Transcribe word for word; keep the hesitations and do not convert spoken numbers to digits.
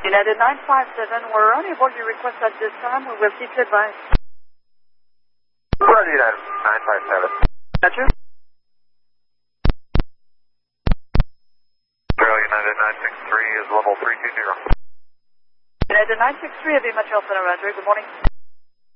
United nine five seven, we're unable to request at this time. We will keep you advised. Roger, United nine five seven. Roger. Zero United nine six three is level three two zero. United nine six three, have you much else on a Roger? Good morning.